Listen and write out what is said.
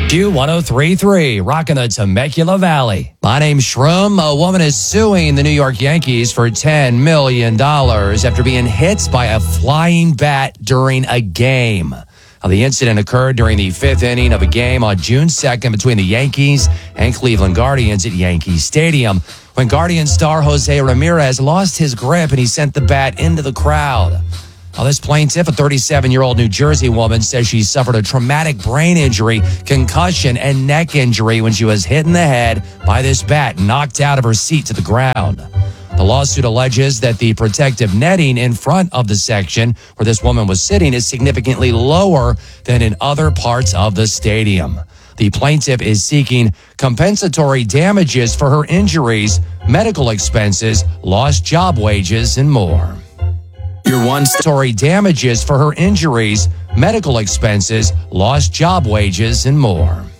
Q1033, rocking the Temecula Valley. My name's Shroom. A woman is suing the New York Yankees for $10 million after being hit by a flying bat during a game. Now, the incident occurred during the fifth inning of a game on June 2nd between the Yankees and Cleveland Guardians at Yankee Stadium, when Guardian star Jose Ramirez lost his grip and he sent the bat into the crowd. Now, this plaintiff, a 37-year-old New Jersey woman, says she suffered a traumatic brain injury, concussion, and neck injury when she was hit in the head by this bat and knocked out of her seat to the ground. The lawsuit alleges that the protective netting in front of the section where this woman was sitting is significantly lower than in other parts of the stadium. The plaintiff is seeking compensatory damages for her injuries, medical expenses, lost job wages, and more. Your one-story damages for her injuries, medical expenses, lost job wages, and more.